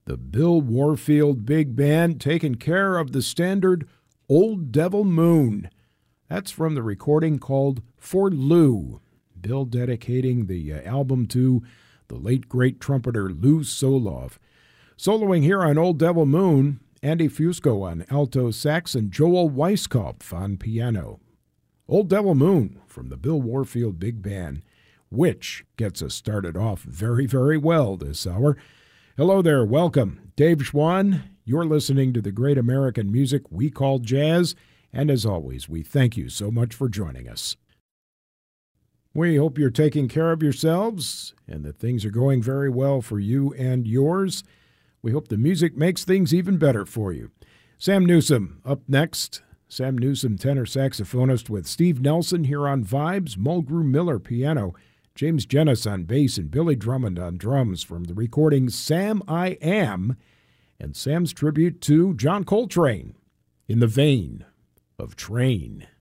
the Bill Warfield Big Band taking care of the standard Old Devil Moon. That's from the recording called For Lou. Bill dedicating the album to the late great trumpeter Lou Soloff. Soloing here on Old Devil Moon, Andy Fusco on alto sax and Joel Weiskopf on piano. Old Devil Moon from the Bill Warfield Big Band, which gets us started off very, very well this hour. Hello there, welcome. Dave Schwann, you're listening to the great American music we call jazz, and as always, we thank you so much for joining us. We hope you're taking care of yourselves and that things are going very well for you and yours. We hope the music makes things even better for you. Sam Newsom up next. Sam Newsom, tenor saxophonist with Steve Nelson here on Vibes, Mulgrew Miller piano, James Jennis on bass, and Billy Drummond on drums from the recording Sam I Am, and Sam's tribute to John Coltrane in the vein of Train.